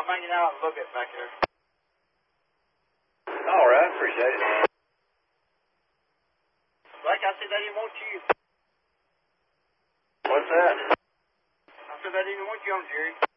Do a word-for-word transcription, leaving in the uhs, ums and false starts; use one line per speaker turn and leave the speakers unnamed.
I'm hanging out a little bit back there.
All right, appreciate it.
Like I said, they didn't want you.
What's that?
I said they didn't want you on, Jerry.